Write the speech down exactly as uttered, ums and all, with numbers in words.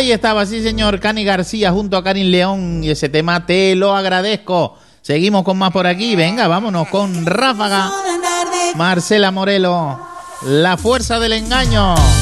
Ahí estaba, sí señor, Cani García junto a Karin León y ese tema te lo agradezco. Seguimos con más por aquí, venga, vámonos con Ráfaga. Marcela Morelo, La fuerza del engaño.